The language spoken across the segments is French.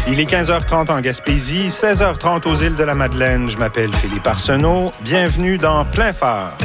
Il est 15h30 en Gaspésie, 16h30 aux îles de la Madeleine. Je m'appelle Philippe Arsenault. Bienvenue dans Plein Phare.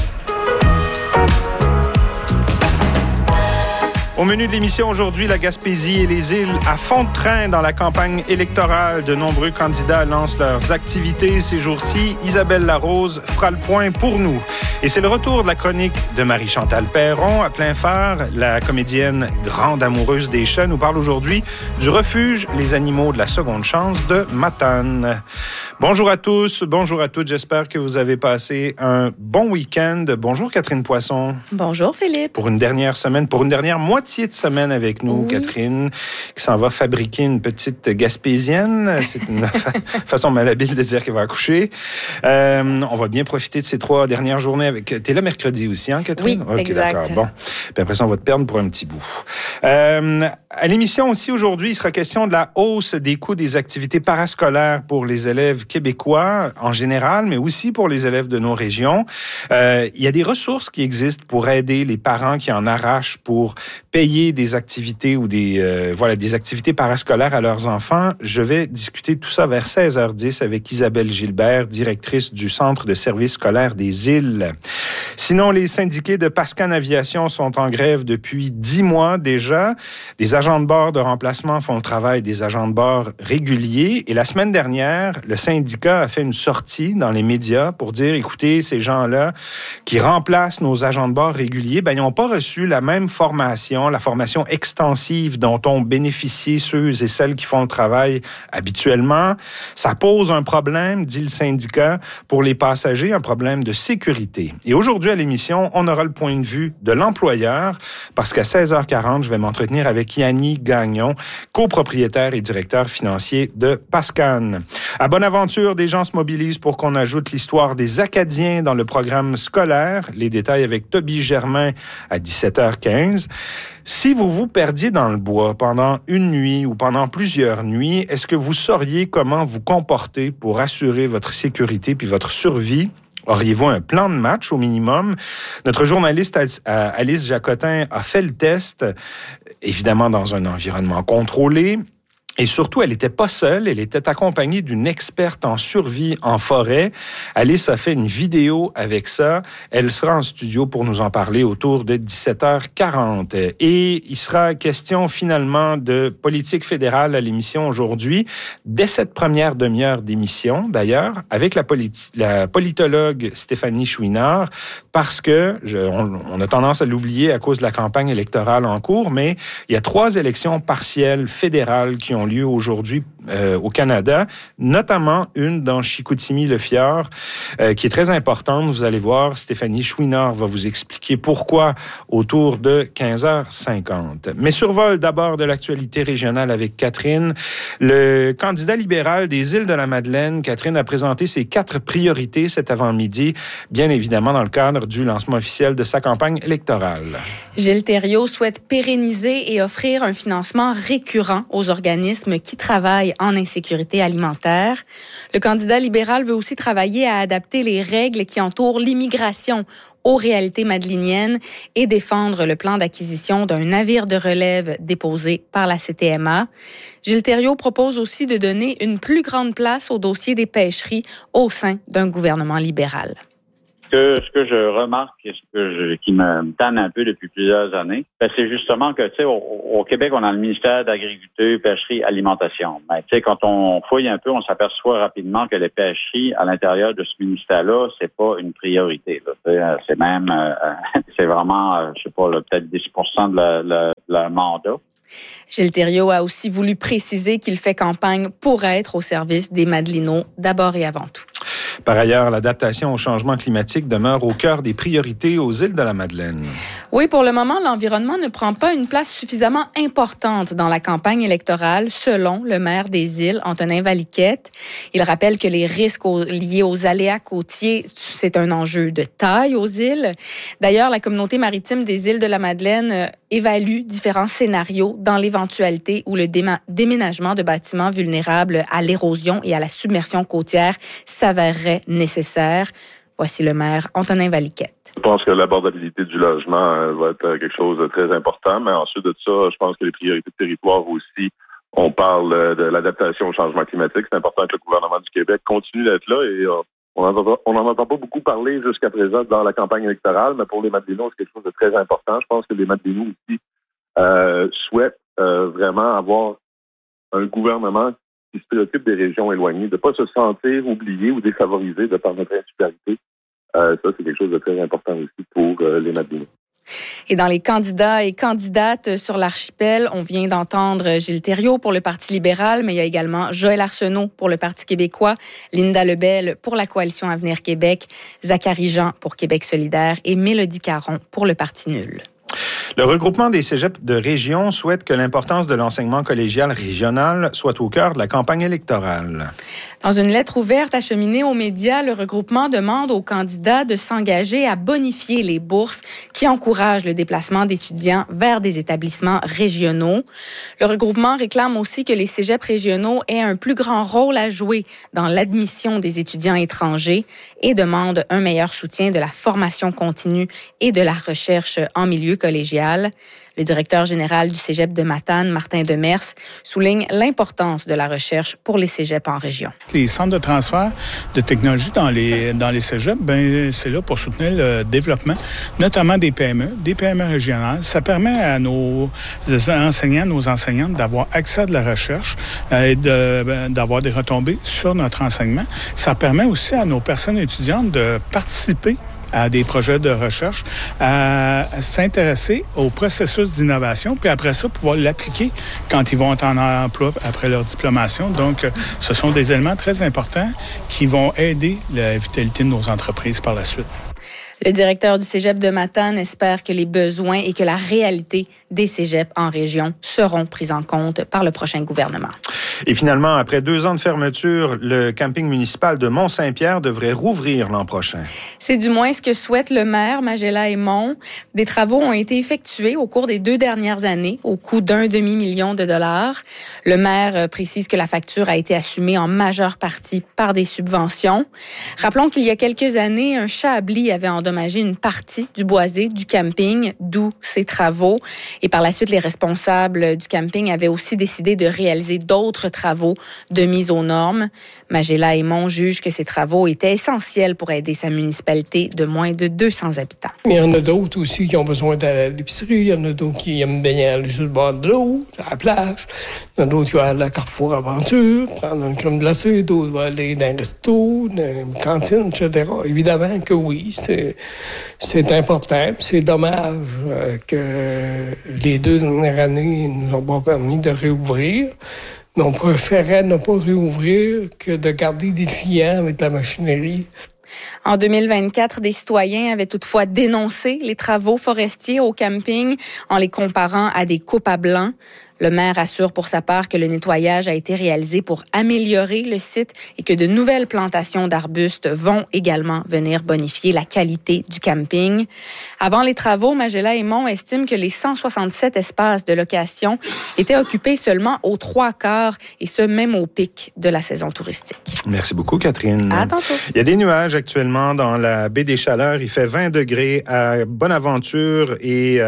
Au menu de l'émission aujourd'hui, la Gaspésie et les îles à fond de train dans la campagne électorale. De nombreux candidats lancent leurs activités ces jours-ci. Isabelle Larose fera le point pour nous. Et c'est le retour de la chronique de Marie-Chantal Perron à Plein Phare. La comédienne grande amoureuse des chats nous parle aujourd'hui du refuge Les Animaux de la Seconde Chance de Matane. Bonjour à tous, bonjour à toutes. J'espère que vous avez passé un bon week-end. Bonjour Catherine Poisson. Bonjour Philippe. Pour une dernière moitié de semaine avec nous, oui. Catherine, qui s'en va fabriquer une petite gaspésienne. C'est une façon malhabile de dire qu'elle va accoucher. On va bien profiter de ces 3 dernières journées avec... T'es là mercredi aussi, hein, Catherine? Oui, exact. D'accord. Bon. Puis après ça, on va te perdre pour un petit bout. À l'émission aussi, aujourd'hui, il sera question de la hausse des coûts des activités parascolaires pour les élèves québécois en général, mais aussi pour les élèves de nos régions. Il y a des ressources qui existent pour aider les parents qui en arrachent pour payer des activités ou des activités parascolaires à leurs enfants. Je vais discuter de tout ça vers 16h10 avec Isabelle Gilbert, directrice du Centre de services scolaires des îles. Sinon, les syndiqués de Pascan Aviation sont en grève depuis 10 mois déjà. Des agents de bord de remplacement font le travail des agents de bord réguliers. Et la semaine dernière, le syndicat a fait une sortie dans les médias pour dire, écoutez, ces gens-là qui remplacent nos agents de bord réguliers, ils n'ont pas reçu la même formation, la formation extensive dont ont bénéficié ceux et celles qui font le travail habituellement. Ça pose un problème, dit le syndicat, pour les passagers, un problème de sécurité. Et aujourd'hui, à l'émission, on aura le point de vue de l'employeur, parce qu'à 16h40, je vais m'entretenir avec Yannick Gagnon, copropriétaire et directeur financier de Pascan. À Bonaventure, des gens se mobilisent pour qu'on ajoute l'histoire des Acadiens dans le programme scolaire. Les détails avec Toby Germain à 17h15. Si vous vous perdiez dans le bois pendant une nuit ou pendant plusieurs nuits, est-ce que vous sauriez comment vous comporter pour assurer votre sécurité puis votre survie? Auriez-vous un plan de match au minimum? Notre journaliste Alice Jacotin a fait le test, évidemment dans un environnement contrôlé. Et surtout, elle n'était pas seule, elle était accompagnée d'une experte en survie en forêt. Alice a fait une vidéo avec ça. Elle sera en studio pour nous en parler autour de 17h40. Et il sera question finalement de politique fédérale à l'émission aujourd'hui, dès cette première demi-heure d'émission d'ailleurs, avec la politologue Stéphanie Chouinard, parce que, on a tendance à l'oublier à cause de la campagne électorale en cours, mais il y a 3 élections partielles fédérales qui ont lieu aujourd'hui au Canada, notamment une dans Chicoutimi-le-Fjord, qui est très importante. Vous allez voir, Stéphanie Chouinard va vous expliquer pourquoi autour de 15h50. Mais survol d'abord de l'actualité régionale avec Catherine. Le candidat libéral des îles de la Madeleine, Catherine, a présenté ses 4 priorités cet avant-midi, bien évidemment dans le cadre du lancement officiel de sa campagne électorale. Gilles Thériault souhaite pérenniser et offrir un financement récurrent aux organismes qui travaillent en insécurité alimentaire. Le candidat libéral veut aussi travailler à adapter les règles qui entourent l'immigration aux réalités madeliniennes et défendre le plan d'acquisition d'un navire de relève déposé par la CTMA. Gilles Thériault propose aussi de donner une plus grande place au dossier des pêcheries au sein d'un gouvernement libéral. Ce que je remarque et qui me tanne un peu depuis plusieurs années, c'est justement que, tu sais, au Québec, on a le ministère d'Agriculture, Pêcherie, Alimentation. Mais, tu sais, quand on fouille un peu, on s'aperçoit rapidement que les pêcheries à l'intérieur de ce ministère-là, c'est pas une priorité. Là. C'est même, c'est vraiment, je sais pas, là, peut-être 10% de la mandat. Gilles Thériault a aussi voulu préciser qu'il fait campagne pour être au service des Madelinots, d'abord et avant tout. Par ailleurs, l'adaptation au changement climatique demeure au cœur des priorités aux îles de la Madeleine. Oui, pour le moment, l'environnement ne prend pas une place suffisamment importante dans la campagne électorale, selon le maire des îles, Antonin Valiquette. Il rappelle que les risques liés aux aléas côtiers, c'est un enjeu de taille aux îles. D'ailleurs, la communauté maritime des îles de la Madeleine évalue différents scénarios dans l'éventualité où le déménagement de bâtiments vulnérables à l'érosion et à la submersion côtière s'avérerait nécessaire. Voici le maire Antonin Valiquette. Je pense que l'abordabilité du logement va être quelque chose de très important, mais ensuite de ça, je pense que les priorités de territoire aussi On parle de l'adaptation au changement climatique. C'est important que le gouvernement du Québec continue d'être là et on n'en entend pas beaucoup parler jusqu'à présent dans la campagne électorale, mais pour les Madelinos, c'est quelque chose de très important. Je pense que les Madelinos aussi souhaitent vraiment avoir un gouvernement qui se préoccupe des régions éloignées, de ne pas se sentir oublié ou défavorisé de par notre insularité. Ça, c'est quelque chose de très important aussi pour les Madelinos. Et dans les candidats et candidates sur l'archipel, on vient d'entendre Gilles Thériault pour le Parti libéral, mais il y a également Joël Arsenault pour le Parti québécois, Linda Lebel pour la Coalition Avenir Québec, Zachary Jean pour Québec solidaire et Mélodie Caron pour le Parti nul. Le regroupement des cégeps de région souhaite que l'importance de l'enseignement collégial régional soit au cœur de la campagne électorale. Dans une lettre ouverte acheminée aux médias, le regroupement demande aux candidats de s'engager à bonifier les bourses qui encouragent le déplacement d'étudiants vers des établissements régionaux. Le regroupement réclame aussi que les cégeps régionaux aient un plus grand rôle à jouer dans l'admission des étudiants étrangers et demande un meilleur soutien de la formation continue et de la recherche en milieu collégial. Le directeur général du cégep de Matane, Martin Demers, souligne l'importance de la recherche pour les cégeps en région. Les centres de transfert de technologie dans les cégeps, c'est là pour soutenir le développement, notamment des PME régionales. Ça permet à nos enseignants, nos enseignantes d'avoir accès à de la recherche et d'avoir des retombées sur notre enseignement. Ça permet aussi à nos personnes étudiantes de participer à des projets de recherche, à s'intéresser au processus d'innovation, puis après ça, pouvoir l'appliquer quand ils vont être en emploi après leur diplomation. Donc, ce sont des éléments très importants qui vont aider la vitalité de nos entreprises par la suite. Le directeur du cégep de Matane espère que les besoins et que la réalité des cégeps en région seront pris en compte par le prochain gouvernement. Et finalement, après 2 ans de fermeture, le camping municipal de Mont-Saint-Pierre devrait rouvrir l'an prochain. C'est du moins ce que souhaite le maire Magella Aymon. Des travaux ont été effectués au cours des 2 dernières années au coût d'1 demi-million de dollars. Le maire précise que la facture a été assumée en majeure partie par des subventions. Rappelons qu'il y a quelques années, un chablis avait endommagé une partie du boisé du camping, d'où ces travaux. Et par la suite, les responsables du camping avaient aussi décidé de réaliser d'autres travaux de mise aux normes. Magella Aymon juge que ces travaux étaient essentiels pour aider sa municipalité de moins de 200 habitants. Il y en a d'autres aussi qui ont besoin d'aller à l'épicerie. Il y en a d'autres qui aiment bien aller sur le bord de l'eau, à la plage. Il y en a d'autres qui vont aller à la Carrefour Aventure, prendre un crème glacée. D'autres vont aller dans un resto, dans une cantine, etc. Évidemment que oui, c'est important. C'est dommage que les 2 dernières années ne nous ont pas permis de réouvrir. Mais on préférait ne pas réouvrir que de garder des clients avec de la machinerie. En 2024, des citoyens avaient toutefois dénoncé les travaux forestiers au camping en les comparant à des coupes à blanc. Le maire assure pour sa part que le nettoyage a été réalisé pour améliorer le site et que de nouvelles plantations d'arbustes vont également venir bonifier la qualité du camping. Avant les travaux, Magella Aymon estime que les 167 espaces de location étaient occupés seulement aux 3/4 et ce, même au pic de la saison touristique. Merci beaucoup, Catherine. À tantôt. Il y a des nuages actuellement dans la baie des Chaleurs. Il fait 20 degrés à Bonaventure et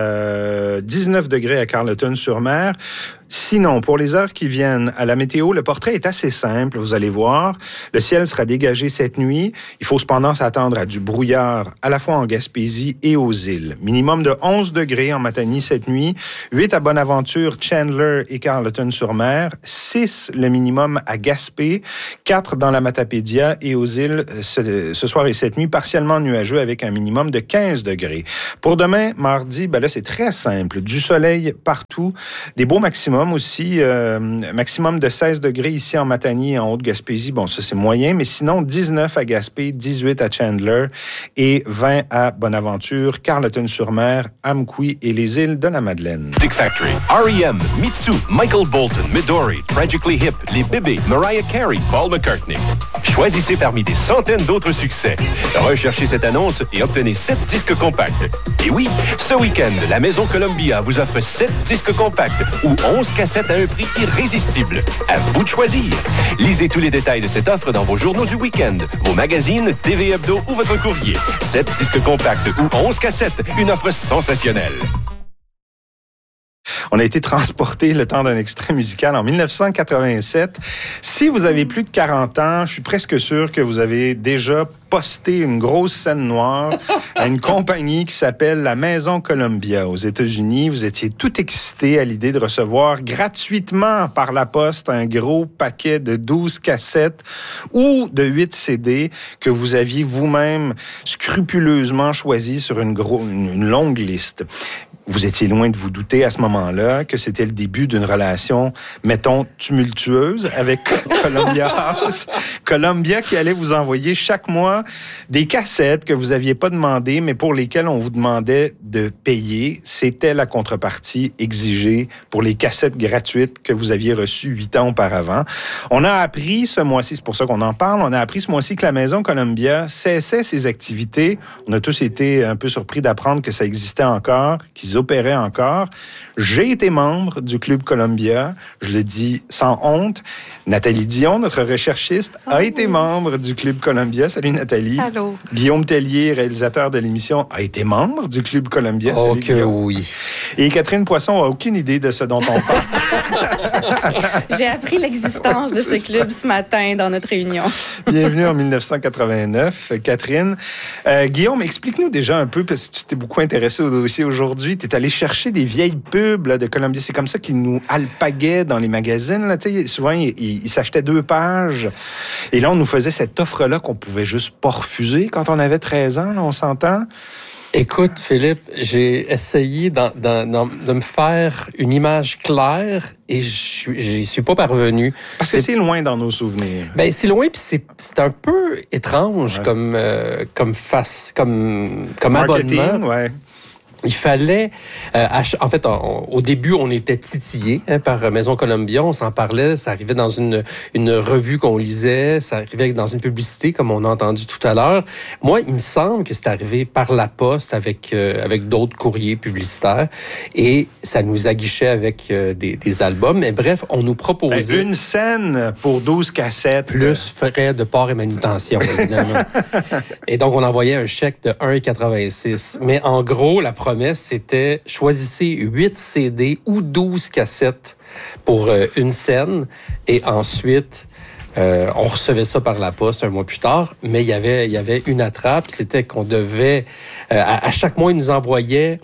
19 degrés à Carleton-sur-Mer. Sinon, pour les heures qui viennent, à la météo, le portrait est assez simple, vous allez voir. Le ciel sera dégagé cette nuit. Il faut cependant s'attendre à du brouillard à la fois en Gaspésie et aux îles. Minimum de 11 degrés en Matanie cette nuit, 8 à Bonaventure, Chandler et Carleton-sur-Mer, 6 le minimum à Gaspé, 4 dans la Matapédia et aux îles ce soir et cette nuit, partiellement nuageux avec un minimum de 15 degrés. Pour demain, mardi, là, c'est très simple. Du soleil partout, des beaux maximums aussi, maximum de 16 degrés ici en Matanie et en Haute-Gaspésie. Bon, ça, c'est moyen, mais sinon, 19 à Gaspé, 18 à Chandler et 20 à Bonaventure, Carleton-sur-Mer, Amqui et les îles de la Madeleine. Stick Factory, R.E.M., Mitsu, Michael Bolton, Midori, Tragically Hip, Les Bébés, Mariah Carey, Paul McCartney. Choisissez parmi des centaines d'autres succès. Recherchez cette annonce et obtenez 7 disques compacts. Et oui, ce week-end, la Maison Columbia vous offre 7 disques compacts ou 11 cassettes à un prix irrésistible. À vous de choisir. Lisez tous les détails de cette offre dans vos journaux du week-end, vos magazines, TV Hebdo ou votre courrier. 7 disques compacts ou 11 cassettes, une offre sensationnelle. On a été transporté le temps d'un extrait musical en 1987. Si vous avez plus de 40 ans, je suis presque sûr que vous avez déjà posté une grosse scène noire à une compagnie qui s'appelle la Maison Columbia aux États-Unis. Vous étiez tout excité à l'idée de recevoir gratuitement par la poste un gros paquet de 12 cassettes ou de 8 CD que vous aviez vous-même scrupuleusement choisi sur une longue liste. Vous étiez loin de vous douter à ce moment-là que c'était le début d'une relation, mettons, tumultueuse avec Columbia House. Columbia qui allait vous envoyer chaque mois des cassettes que vous n'aviez pas demandées, mais pour lesquelles on vous demandait de payer. C'était la contrepartie exigée pour les cassettes gratuites que vous aviez reçues 8 ans auparavant. On a appris ce mois-ci, c'est pour ça qu'on en parle, on a appris ce mois-ci que la Maison Columbia cessait ses activités. On a tous été un peu surpris d'apprendre que ça existait encore, qu'ils opéraient encore. J'ai été membre du Club Columbia, je le dis sans honte. Nathalie Dion, notre recherchiste, a été membre du Club Columbia. Salut Nathalie. Allô. Guillaume Tellier, réalisateur de l'émission, a été membre du Club Columbia. Oh Salut, que Guillaume. oui. Et Catherine Poisson n'a aucune idée de ce dont on parle. J'ai appris l'existence de ce club ce matin dans notre réunion. Bienvenue en 1989, Catherine. Guillaume, explique-nous déjà un peu, parce que tu t'es beaucoup intéressé au dossier aujourd'hui. Tu es allé chercher des vieilles pubs là, de Columbia. C'est comme ça qu'ils nous alpaguaient dans les magazines. Là. Souvent, ils s'achetaient 2 pages. Et là, on nous faisait cette offre-là qu'on pouvait juste pas refuser quand on avait 13 ans, là, on s'entend? Écoute, Philippe, j'ai essayé de me faire une image claire et j'y suis pas parvenu. Parce que c'est loin dans nos souvenirs. Ben c'est loin, puis c'est un peu étrange comme abonnement. Ouais. Il fallait... en fait, au début, on était titillés par Maison Columbia. On s'en parlait. Ça arrivait dans une revue qu'on lisait. Ça arrivait dans une publicité, comme on a entendu tout à l'heure. Moi, il me semble que c'est arrivé par la poste avec d'autres courriers publicitaires. Et ça nous aguichait avec des albums. Mais bref, on nous proposait... Une scène pour 12 cassettes. Plus frais de port et manutention, évidemment. Et donc, on envoyait un chèque de 1,86. Mais en gros, la promesse, c'était choisissez 8 CD ou 12 cassettes pour une scène et ensuite on recevait ça par la poste un mois plus tard, mais il y avait une attrape, c'était qu'on devait à chaque mois ils nous envoyaient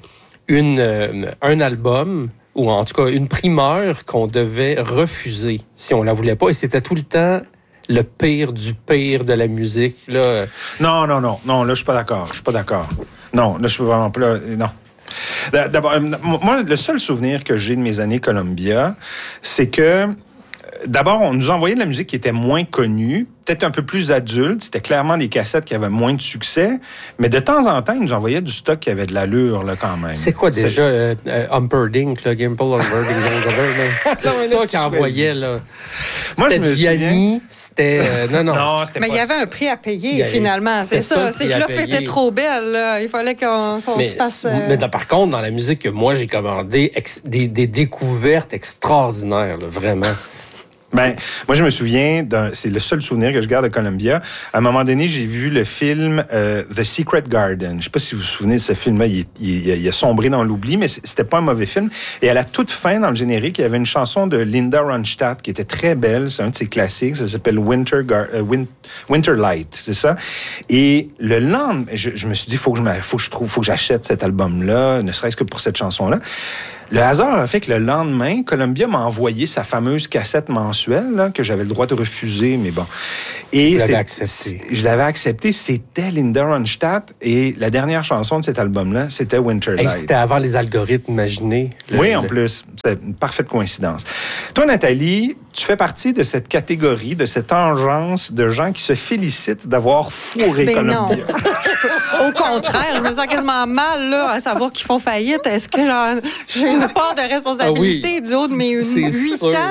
un album ou en tout cas une primeur qu'on devait refuser si on la voulait pas et c'était tout le temps le pire du pire de la musique là. Non, là je suis pas d'accord. Non, là, je suis vraiment pas... Non. D'abord, moi, le seul souvenir que j'ai de mes années Columbia, c'est que, d'abord, on nous envoyait de la musique qui était moins connue, peut-être un peu plus adulte. C'était clairement des cassettes qui avaient moins de succès. Mais de temps en temps, ils nous envoyaient du stock qui avait de l'allure, là, quand même. C'est quoi déjà Humperdinck, là, Gimple, Humperdinck, c'est ça qu'ils envoyaient, là. Moi, c'était Gianni, c'était... non, c'était mais il y avait un prix à payer, finalement. C'est ça. C'est que l'offre était trop belle, là. Il fallait qu'on se fasse... Mais par contre, dans la musique que moi, j'ai commandée, des découvertes extraordinaires, là, vraiment. Ben, moi, je me souviens, c'est le seul souvenir que je garde de Columbia. À un moment donné, j'ai vu le film The Secret Garden. Je ne sais pas si vous vous souvenez de ce film-là. Il a sombré dans l'oubli, mais c'était pas un mauvais film. Et à la toute fin, dans le générique, il y avait une chanson de Linda Ronstadt qui était très belle. C'est un de ses classiques. Ça s'appelle Winter Light, c'est ça. Et le lendemain, je me suis dit, faut que j'achète cet album-là, ne serait-ce que pour cette chanson-là. Le hasard a fait que le lendemain, Columbia m'a envoyé sa fameuse cassette mensuelle là, que j'avais le droit de refuser, mais bon. Et je l'avais accepté. C'était Linda Ronstadt et la dernière chanson de cet album-là, c'était Winter Light. C'était avant les algorithmes imaginés. En plus. C'est une parfaite coïncidence. Toi, Nathalie, tu fais partie de cette catégorie, de cette engeance de gens qui se félicitent d'avoir fourré Columbia. Non. Au contraire, je me sens quasiment mal là, à savoir qu'ils font faillite. Est-ce que j'ai une part de responsabilité du haut de mes 8 ans?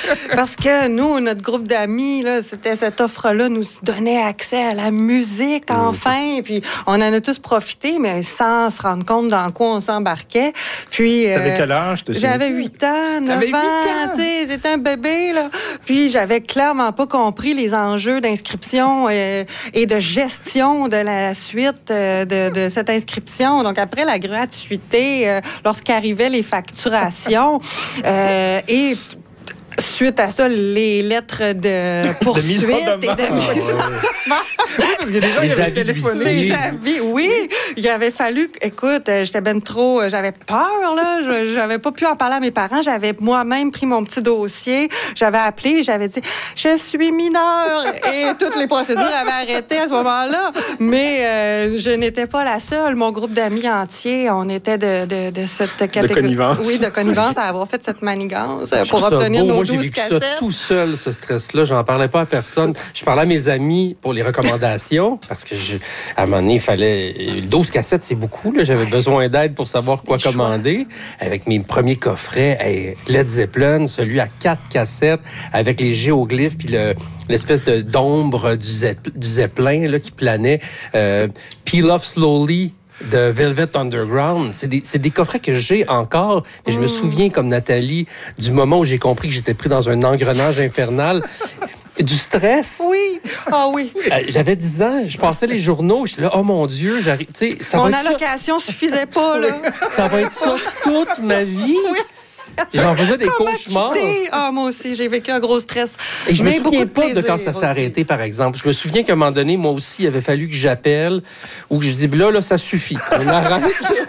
Parce que nous, notre groupe d'amis, là, c'était cette offre-là nous donnait accès à la musique, enfin. Puis on en a tous profité, mais sans se rendre compte dans quoi on s'embarquait. Puis t'avais quel âge? J'avais 8 ans, 9 ans. J'étais un bébé, là. Puis j'avais clairement pas compris les enjeux d'inscription et de gestion de la suite de cette inscription. Donc, après la gratuité, lorsqu'arrivaient les facturations et suite à ça, les lettres de poursuite et de mise en demeure. Les avis téléphoné. Oui, il avait fallu... Écoute, j'étais ben trop... J'avais peur, là. J'avais pas pu en parler à mes parents. J'avais moi-même pris mon petit dossier. J'avais appelé, j'avais dit « Je suis mineure ». Et toutes les procédures avaient arrêté à ce moment-là. Mais je n'étais pas la seule. Mon groupe d'amis entier, on était de cette catégorie. De connivence. Oui, de connivence à avoir fait cette manigance pour obtenir nos 12 cassettes. J'ai vécu ça tout seul, ce stress-là. J'en parlais pas à personne. Je parlais à mes amis pour les recommandations parce que à un moment donné, il fallait... 12 cassettes, c'est beaucoup. Là. J'avais besoin d'aide pour savoir quoi commander. Avec mes premiers coffrets, Led Zeppelin, celui à 4 cassettes avec les géoglyphes puis l'espèce d'ombre du Zeppelin là, qui planait. Peel Off Slowly de Velvet Underground. C'est des coffrets que j'ai encore. Et je me souviens, comme Nathalie, du moment où j'ai compris que j'étais pris dans un engrenage infernal. Du stress. Oui. Ah oui. J'avais 10 ans. Je passais les journaux. J'étais là, oh mon Dieu, j'arrive. Mon allocation suffisait pas, là. Ça va être ça toute ma vie. Oui. J'en faisais des cauchemars. Moi aussi, j'ai vécu un gros stress. Et je me souviens pas de quand ça s'est arrêté, par exemple. Je me souviens qu'à un moment donné, moi aussi, il avait fallu que j'appelle ou que je dis, là, ça suffit. On arrête.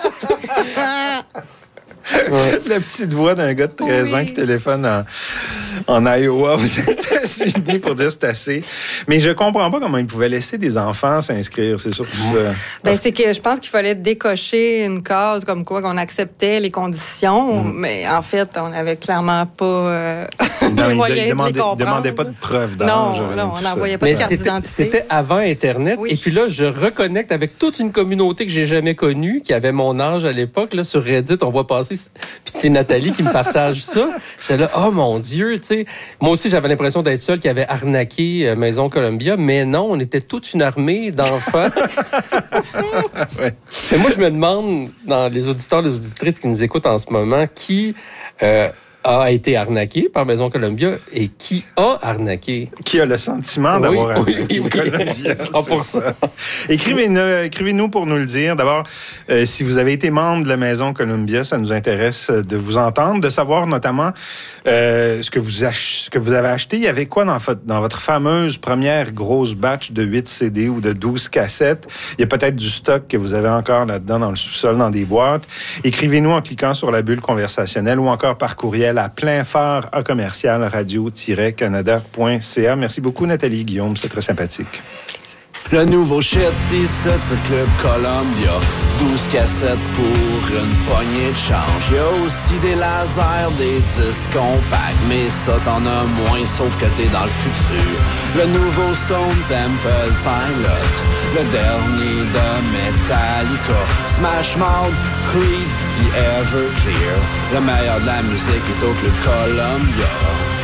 Ouais. La petite voix d'un gars de 13 ans qui téléphone en Iowa aux États-Unis pour dire c'est assez. Mais je comprends pas comment ils pouvaient laisser des enfants s'inscrire, c'est surtout ça. C'est que je pense qu'il fallait décocher une case comme quoi qu'on acceptait les conditions, mais en fait, on n'avait clairement pas les moyens de les comprendre. Ils demandaient pas de preuve d'âge. Non, on n'envoyait pas de carte d'identité. C'était avant Internet. Oui. Et puis là, je reconnecte avec toute une communauté que j'ai jamais connue, qui avait mon âge à l'époque. Là, sur Reddit, on voit passer... Puis, tu sais, Nathalie qui me partage ça. J'étais là, oh mon Dieu, tu sais. Moi aussi, j'avais l'impression d'être seul qui avait arnaqué Maison Columbia, mais non, on était toute une armée d'enfants. Ouais. Et moi, je me demande, dans les auditeurs, les auditrices qui nous écoutent en ce moment, qui a été arnaqué par Maison Columbia et qui a arnaqué? Qui a le sentiment d'avoir arnaqué Columbia, 100%. Écrivez-nous pour nous le dire. D'abord, si vous avez été membre de la Maison Columbia, ça nous intéresse de vous entendre, de savoir notamment ce que vous avez acheté. Il y avait quoi dans votre fameuse première grosse batch de 8 CD ou de 12 cassettes? Il y a peut-être du stock que vous avez encore là-dedans dans le sous-sol, dans des boîtes. Écrivez-nous en cliquant sur la bulle conversationnelle ou encore par courriel à pleinphare@radio-canada.ca. Merci beaucoup, Nathalie Guillaume. C'est très sympathique. Le nouveau shit ici, c'est Club Columbia. 12 cassettes pour une poignée de change. Il y a aussi des lasers, des disques compacts, mais ça t'en as moins, sauf que t'es dans le futur. Le nouveau Stone Temple Pilot, le dernier de Metallica, Smash Mouth, Creed et Everclear. Le meilleur de la musique est au Club Columbia.